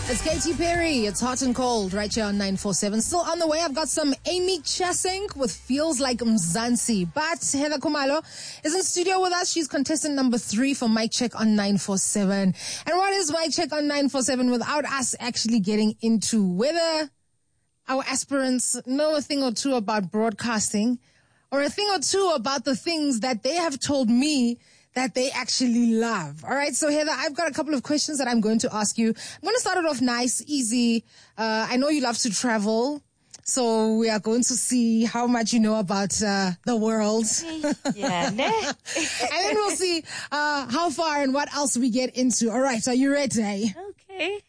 It's Katy Perry. It's hot and cold right here on 947. Still on the way. I've got some Amy Chasink with Feels Like Mzansi. But Heather Khumalo is in studio with us. She's contestant number 3 for Mic Check on 947. And what is Mic Check on 947 without us actually getting into whether our aspirants know a thing or two about broadcasting or a thing or two about the things that they have told me that they actually love. All right. So Heather, I've got a couple of questions that I'm going to ask you. I'm going to start it off nice, easy. I know you love to travel. So we are going to see how much you know about the world. Yeah. And then we'll see how far and what else we get into. All right. Are you ready? Okay.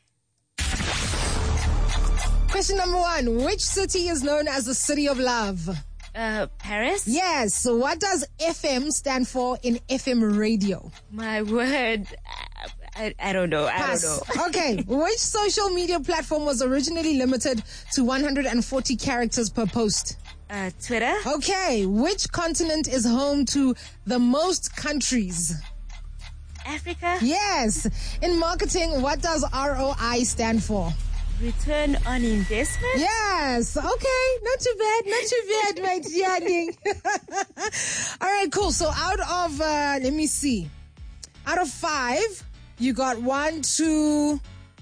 Question number 1. Which city is known as the City of Love? Paris? Yes. So what does FM stand for in FM radio? My word. I don't know. Pass. I don't know. Okay. Which social media platform was originally limited to 140 characters per post? Twitter? Okay. Which continent is home to the most countries? Africa? Yes. In marketing, what does ROI stand for? Return on investment? Yes. Okay. Not too bad. Not too bad, my darling. All right, cool. So out of, let me see. Out of 5, you got 1, 2,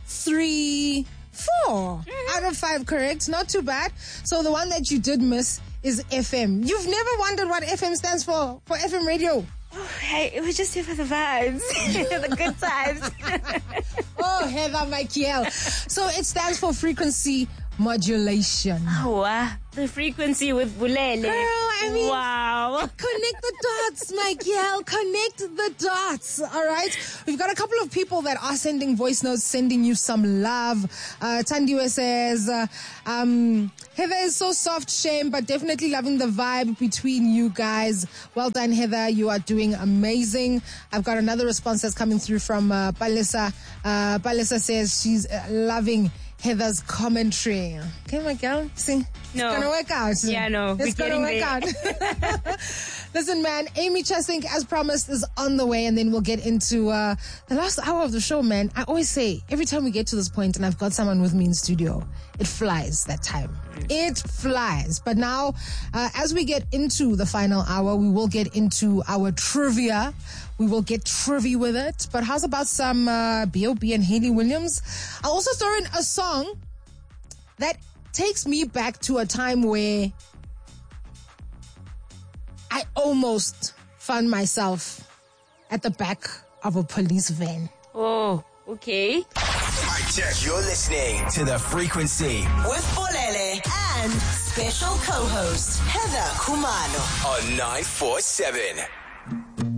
3, 4. Out of 5, correct? Not too bad. So the one that you did miss is FM. You've never wondered what FM stands for FM radio? Oh, hey, it was just here for the vibes. The good times. Oh, Heather Michael. So it stands for frequency modulation. Oh, wow. The frequency with Bulele. Girl, I mean, wow. connect the dots, Michael. Connect the dots. All right. We've got a couple of people that are sending voice notes, sending you some love. Tandiwe says, Heather is so soft, shame, but definitely loving the vibe between you guys. Well done, Heather. You are doing amazing. I've got another response that's coming through from Palisa. Palisa says she's loving Heather's commentary. Okay, my girl. See, No. it's gonna work out. Yeah, no. It's gonna work out. Listen, man, Amy Chasink, as promised, is on the way, and then we'll get into the last hour of the show, man. I always say, every time we get to this point and I've got someone with me in studio, it flies that time. It flies. But now, as we get into the final hour, we will get into our trivia. We will get trivia with it. But how's about some B.O.B. and Hayley Williams? I'll also throw in a song that takes me back to a time where I almost found myself at the back of a police van. Oh, okay. Mic check. You're listening to The Frequency with Bolele and special co-host Heather Khumalo on 947.